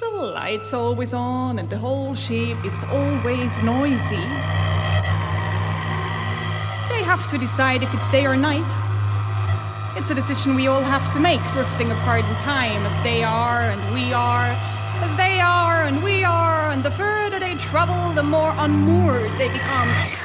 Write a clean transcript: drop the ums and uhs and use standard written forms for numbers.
The light's always on and the whole ship is always noisy. They have to decide if it's day or night. It's a decision we all have to make, drifting apart in time as they are and we are, as they are and we are, and the further they travel, the more unmoored they become.